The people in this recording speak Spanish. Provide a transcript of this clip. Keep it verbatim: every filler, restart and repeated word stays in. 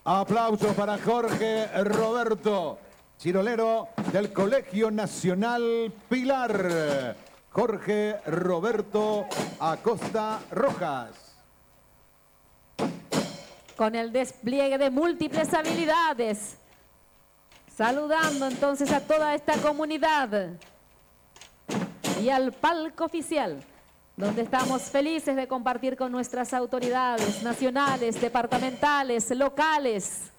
Aplausos para Jorge Roberto, chirolero del Colegio Nacional Pilar. Jorge Roberto Acosta Rojas. Con el despliegue de múltiples habilidades. Saludando entonces a toda esta comunidad y al palco oficial, donde estamos felices de compartir con nuestras autoridades nacionales, departamentales, locales.